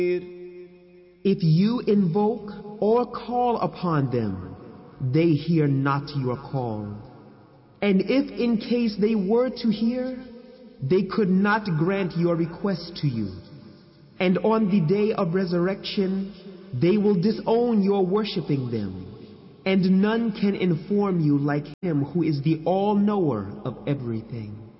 If you invoke or call upon them, they hear not your call. And if in case they were to hear, they could not grant your request to you. And on the day of resurrection, they will disown your worshipping them. And none can inform you like him who is the all-knower of everything.